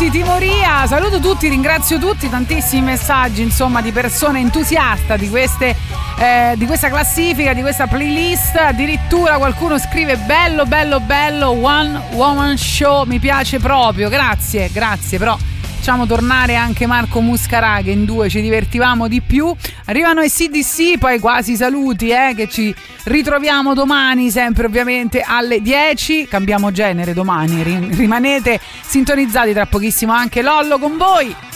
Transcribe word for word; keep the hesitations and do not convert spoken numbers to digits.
di Timoria. Saluto tutti, ringrazio tutti, tantissimi messaggi insomma di persone entusiaste di queste eh, di questa classifica, di questa playlist. Addirittura qualcuno scrive bello bello bello, one woman show, mi piace proprio. Grazie, grazie, però facciamo tornare anche Marco Muscarà, che in due ci divertivamo di più. Arrivano i C D C, poi quasi saluti, eh, che ci ritroviamo domani, sempre ovviamente alle dieci. Cambiamo genere domani, rimanete sintonizzati, tra pochissimo anche Lollo con voi.